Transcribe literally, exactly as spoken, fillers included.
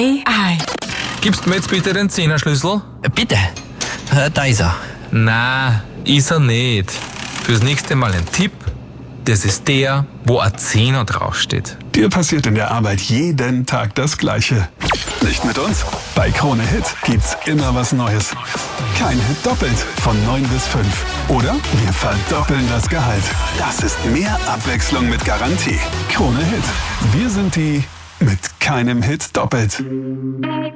Ei, ei. Gibst mir jetzt bitte den Zehnerschlüssel? Bitte, äh, da ist er. Na, ist er nicht. Fürs nächste Mal ein Tipp. Das ist der, wo ein Zehner draufsteht. Dir passiert in der Arbeit jeden Tag das Gleiche. Nicht mit uns? Bei Krone Hit gibt's immer was Neues. Kein Hit doppelt von neun bis fünf. Oder wir verdoppeln das Gehalt. Das ist mehr Abwechslung mit Garantie. Krone Hit. Wir sind die mit keinem Hit doppelt.